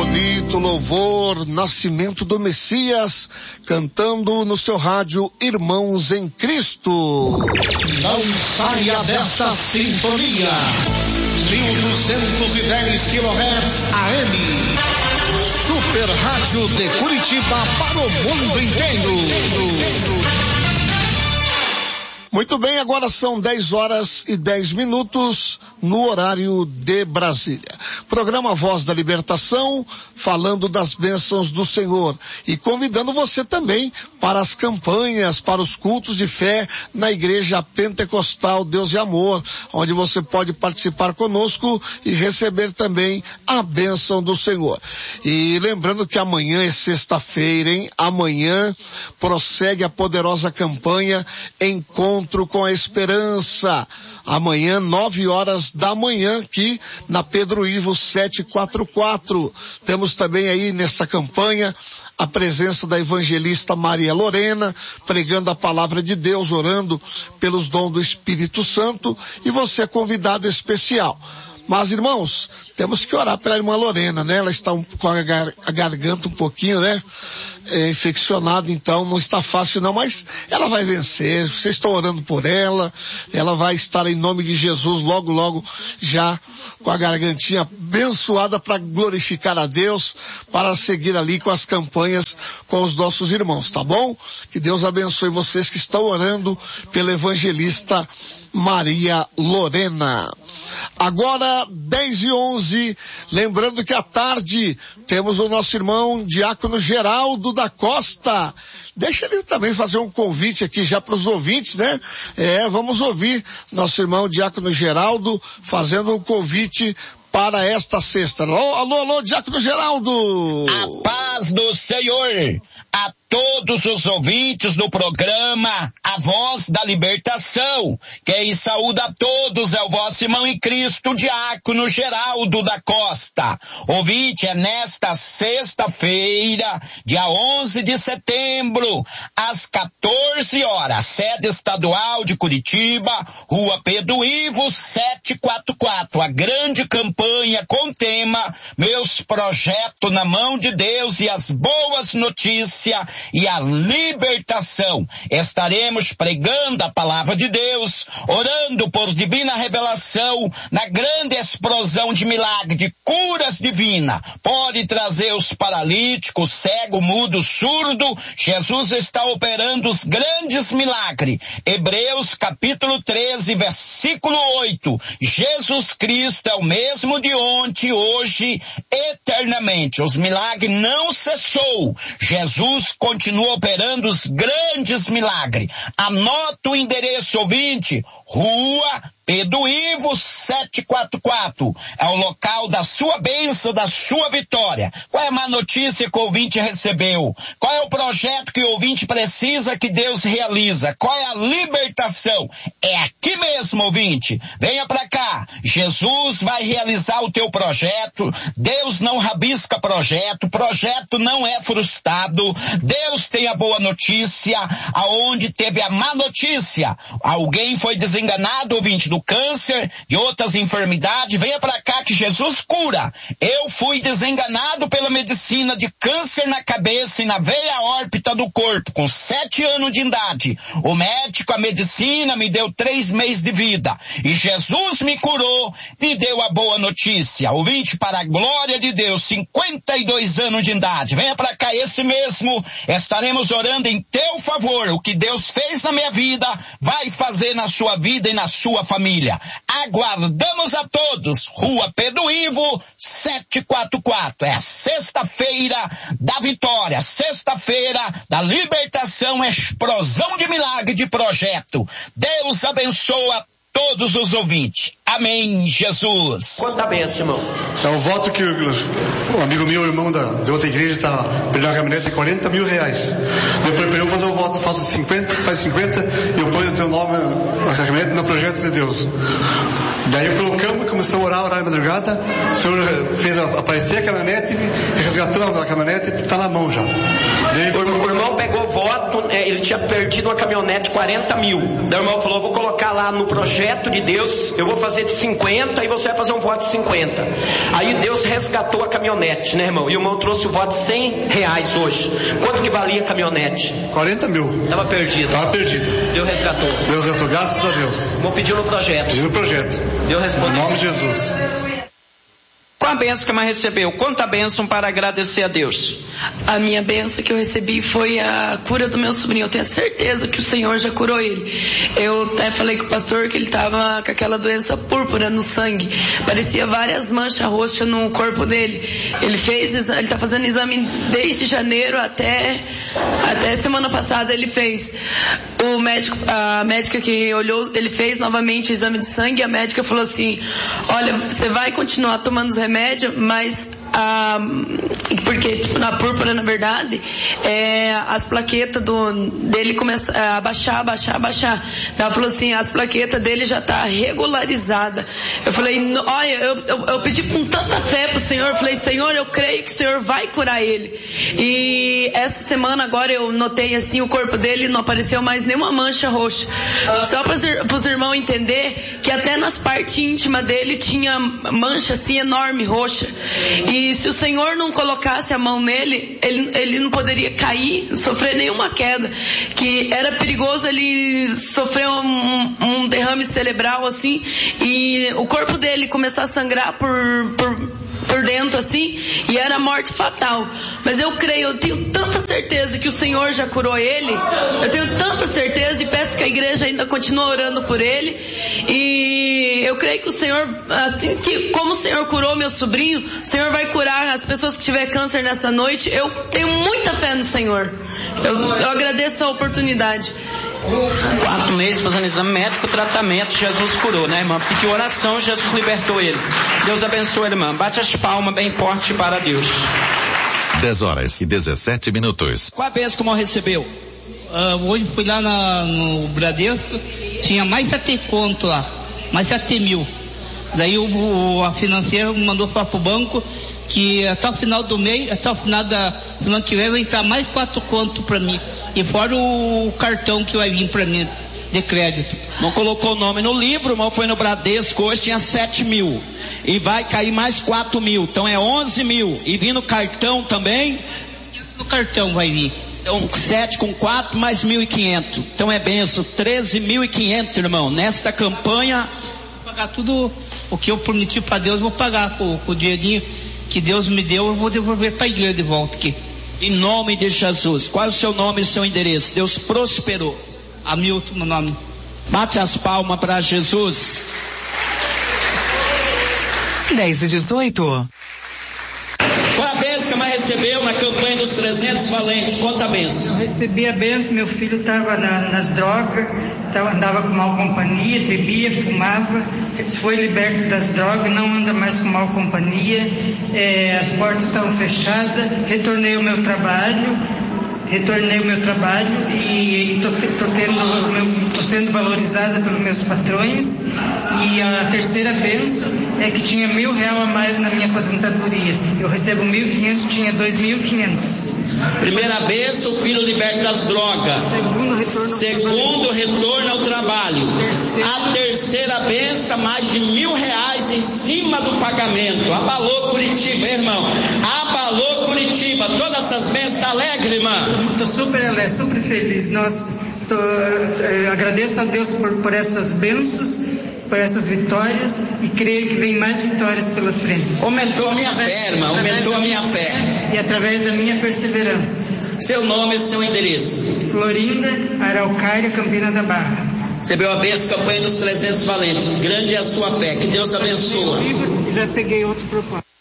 bonito louvor, Nascimento do Messias, cantando no seu rádio Irmãos em Cristo. Não saia dessa sintonia. 1210 kHz AM. Super Rádio de Curitiba para o mundo inteiro. Muito bem, agora são 10h10 no horário de Brasília. Programa Voz da Libertação, falando das bênçãos do Senhor e convidando você também para as campanhas, para os cultos de fé na Igreja Pentecostal Deus e Amor, onde você pode participar conosco e receber também a bênção do Senhor. E lembrando que amanhã é sexta-feira, hein? Amanhã prossegue a poderosa campanha Encontro com a Esperança. Amanhã, 9h da manhã, aqui na Pedro Ivo 744. Temos também aí nessa campanha a presença da evangelista Maria Lorena, pregando a palavra de Deus, orando pelos dons do Espírito Santo, e você é convidado especial. Mas, irmãos, temos que orar pela irmã Lorena, né? Ela está com a garganta um pouquinho, né? Infeccionada, então não está fácil não, mas ela vai vencer. Vocês estão orando por ela, ela vai estar em nome de Jesus logo, logo, já com a gargantinha abençoada para glorificar a Deus, para seguir ali com as campanhas com os nossos irmãos, tá bom? Que Deus abençoe vocês que estão orando pela evangelista Maria Lorena. Agora, 10h11, lembrando que à tarde temos o nosso irmão Diácono Geraldo da Costa. Deixa ele também fazer um convite aqui já para os ouvintes, né? Vamos ouvir nosso irmão Diácono Geraldo fazendo um convite para esta sexta. Alô, Diácono Geraldo! A paz do Senhor a todos os ouvintes do programa A Voz da Libertação. Quem saúda a todos é o vosso irmão em Cristo, Diácono Geraldo da Costa. Ouvinte, é nesta sexta-feira, dia 11 de setembro, às 14h, sede estadual de Curitiba, Rua Pedro Ivo 744, a grande campanha com o tema Meus Projetos na Mão de Deus e as Boas Notícias e a Libertação. Estaremos pregando a palavra de Deus, orando por divina revelação, na grande explosão de milagre, de curas divinas. Pode trazer os paralíticos, cego, mudo, surdo. Jesus está operando os grandes milagres. Hebreus capítulo 13, versículo 8. Jesus Cristo é o mesmo de ontem, hoje, eternamente. Os milagres não cessou. Jesus continua operando os grandes milagres. Anota o endereço, ouvinte, Rua Pedro Ivo 744, é o local da sua bênção, da sua vitória. Qual é a má notícia que o ouvinte recebeu? Qual é o projeto que o ouvinte precisa que Deus realiza? Qual é a libertação? É aqui mesmo, ouvinte. Venha pra cá. Jesus vai realizar o teu projeto. Deus não rabisca projeto não é frustrado. Deus tem a boa notícia, aonde teve a má notícia. Alguém foi desenganado, ouvinte, do câncer, de outras enfermidades. Venha pra cá que Jesus cura. Eu fui desenganado pela medicina de câncer na cabeça e na veia órbita do corpo, com 7 anos de idade. O médico, a medicina, me deu 3 meses de vida. E Jesus me curou, me deu a boa notícia. Ouvinte, para a glória de Deus, 52 anos de idade. Venha pra cá, esse mesmo. Estaremos orando em teu favor. O que Deus fez na minha vida, vai fazer na sua vida e na sua família. Aguardamos a todos. Rua Pedro Ivo 744. É a sexta-feira da vitória, sexta-feira da libertação, explosão de milagre, de projeto. Deus abençoa todos os ouvintes. Amém, Jesus. Quanta bênção, irmão. É o voto que o amigo meu, irmão de outra igreja, está perdendo a caminhonete de R$40 mil. Eu falei para ele, fazer o voto, faça 50, faz 50, e eu ponho o teu nome, a caminhonete, no projeto de Deus. Daí colocamos, começamos a orar de madrugada, o Senhor fez aparecer a caminhonete, resgatamos a caminhonete, está na mão já. O irmão pegou voto, ele tinha perdido uma caminhonete de 40 mil. Daí o irmão falou, vou colocar lá no projeto de Deus, eu vou fazer de 50 e você vai fazer um voto de 50. Aí Deus resgatou a caminhonete, né, irmão? E o irmão trouxe o voto de R$100 hoje. Quanto que valia a caminhonete? 40 mil. Estava perdido. Deus resgatou. Deus resgatou, graças a Deus. O irmão pediu no projeto. Deus respondeu. Em nome de Jesus. Qual a benção que a irmã recebeu? Conta a benção para agradecer a Deus. A minha benção que eu recebi foi a cura do meu sobrinho. Eu tenho certeza que o Senhor já curou ele. Eu até falei com o pastor que ele estava com aquela doença púrpura no sangue. Parecia várias manchas roxas no corpo dele. Ele está fazendo exame desde janeiro até semana passada ele fez. A médica que olhou, ele fez novamente o exame de sangue e a médica falou assim, olha, você vai continuar tomando os remédios, mas porque na púrpura, na verdade, as plaquetas dele começam a baixar. Ela falou assim, as plaquetas dele já tá regularizada. Eu falei, olha, eu pedi com tanta fé pro Senhor, eu falei, Senhor, eu creio que o Senhor vai curar ele. E essa semana agora eu notei assim, o corpo dele não apareceu mais nenhuma mancha roxa. Só para os irmãos entender que até nas partes íntimas dele tinha mancha assim enorme, roxa. E se o Senhor não colocasse a mão nele, ele não poderia cair, sofrer nenhuma queda. Que era perigoso ele sofrer um derrame cerebral assim, e o corpo dele começar a sangrar por dentro assim, e era morte fatal. Mas eu creio, eu tenho tanta certeza que o Senhor já curou ele, eu tenho tanta certeza e peço que a igreja ainda continue orando por ele, e eu creio que o Senhor, assim que como o Senhor curou meu sobrinho, o Senhor vai curar as pessoas que tiver câncer nessa noite. Eu tenho muita fé no Senhor. Eu agradeço a oportunidade. 4 meses fazendo exame médico, tratamento, Jesus curou, né, irmã? Pediu oração, Jesus libertou ele. Deus abençoe, irmã. Bate as palmas bem forte para Deus. 10h17. Qual a benção que o irmão recebeu? Hoje fui lá no Bradesco, tinha mais 7 conto lá, mais 7 mil. Daí a financeira mandou falar pro banco que até o final do mês, até o final da semana que vem vai entrar mais 4 conto para mim. E fora o cartão que vai vir para mim de crédito. Não colocou o nome no livro, irmão, foi no Bradesco, hoje tinha 7 mil. E vai cair mais 4 mil, então é 11 mil. E vindo cartão também? No cartão vai vir. Então 7 com 4 mais 1.500. Então é benção, 13.500, irmão. Nesta campanha, vou pagar tudo o que eu prometi para Deus, vou pagar com o dinheirinho que Deus me deu, eu vou devolver para a igreja de volta aqui. Em nome de Jesus. Qual é o seu nome e o seu endereço? Deus prosperou. Hamilton, meu nome. Bate as palmas para Jesus. 10h18. Qual a bênção que a mãe recebeu na campanha dos 300 valentes? Conta a bênção. Eu recebi a bênção, meu filho estava nas drogas, andava com mal companhia, bebia, fumava, foi liberto das drogas, não anda mais com mal companhia, as portas estavam fechadas, retornei ao meu trabalho e estou sendo valorizada pelos meus patrões. E a terceira bênção é que tinha R$1.000 a mais na minha aposentadoria. Eu recebo 1.500, tinha 2.500. Primeira bênção, o filho liberto das drogas. Segundo retorno ao trabalho. A terceira bênção, mais de R$1.000 em cima do pagamento. Abalou Curitiba, irmão. Abalou Curitiba. Todas essas bênçãos, tá alegre, irmã? Estou super feliz. Agradeço a Deus por essas bênçãos, por essas vitórias, e creio que vem mais vitórias pela frente. Aumentou a minha fé, irmã, aumentou a minha fé. E através da minha perseverança. Seu nome e seu endereço? Florinda, Araucária, Campina da Barra. Recebeu a bênção, campanha dos 300 valentes. Grande é a sua fé, que Deus abençoe. Já peguei outro propósito.